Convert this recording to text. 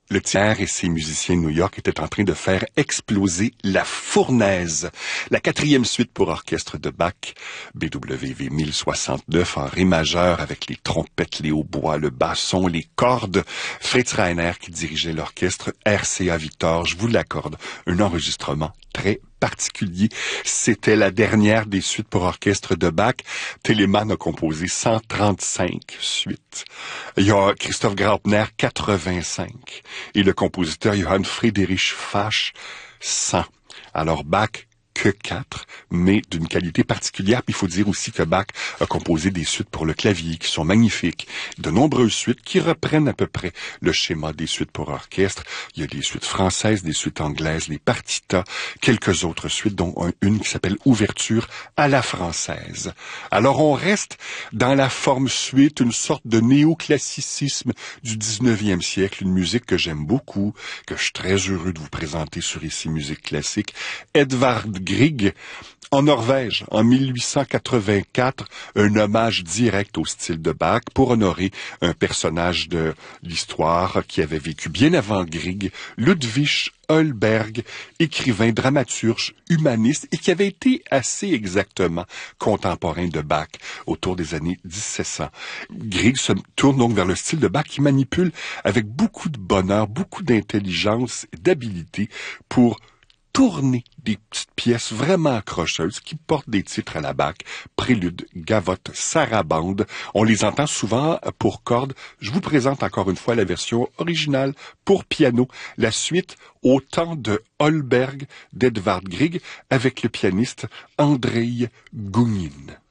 Le tiers et ses musiciens de New York étaient en train de faire exploser la fournaise. La 4e suite pour orchestre de Bach, BWV 1069 en ré majeur avec les trompettes, les hautbois, le basson, les cordes. Fritz Reiner qui dirigeait l'orchestre, RCA Victor, je vous l'accorde, un enregistrement très particulier. C'était la dernière des suites pour orchestre de Bach. Telemann a composé 135 suites. Il y a Christoph Graupner, 85. Et le compositeur Johann Friedrich Fasch, 100. Alors Bach, que 4, mais d'une qualité particulière. Puis il faut dire aussi que Bach a composé des suites pour le clavier qui sont magnifiques. De nombreuses suites qui reprennent à peu près le schéma des suites pour orchestre. Il y a des suites françaises, des suites anglaises, les partitas, quelques autres suites, dont une qui s'appelle Ouverture à la française. Alors on reste dans la forme suite, une sorte de néoclassicisme du 19e siècle, une musique que j'aime beaucoup, que je suis très heureux de vous présenter sur Ici Musique Classique. Edvard Grieg, en Norvège, en 1884, un hommage direct au style de Bach pour honorer un personnage de l'histoire qui avait vécu bien avant Grieg, Ludwig Holberg, écrivain, dramaturge, humaniste et qui avait été assez exactement contemporain de Bach autour des années 1700. Grieg se tourne donc vers le style de Bach qui manipule avec beaucoup de bonheur, beaucoup d'intelligence, d'habileté pour tourner des petites pièces vraiment accrocheuses qui portent des titres à la Bach, prélude, gavotte, sarabande. On les entend souvent pour cordes. Je vous présente encore une fois la version originale pour piano, la suite au temps de Holberg d'Edvard Grieg avec le pianiste Andrei Gounin.